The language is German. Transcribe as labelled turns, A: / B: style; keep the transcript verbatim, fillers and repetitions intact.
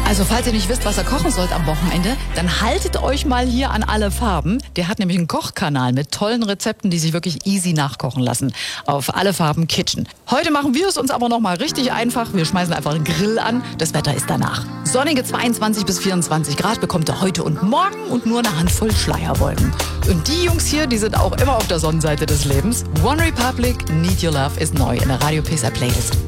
A: Also falls ihr nicht wisst, was ihr kochen sollt am Wochenende, dann haltet euch mal hier an Alle Farben. Der hat nämlich einen Kochkanal mit tollen Rezepten, die sich wirklich easy nachkochen lassen. Auf Alle Farben Kitchen. Heute machen wir es uns aber noch mal richtig einfach. Wir schmeißen einfach einen Grill an. Das Wetter ist danach. Sonnige zweiundzwanzig bis vierundzwanzig Grad bekommt ihr heute und morgen und nur eine Handvoll Schleierwolken. Und die Jungs hier, die sind auch immer auf der Sonnenseite des Lebens. One Republic, Need Your Love ist neu in der Radio Pesa Playlist.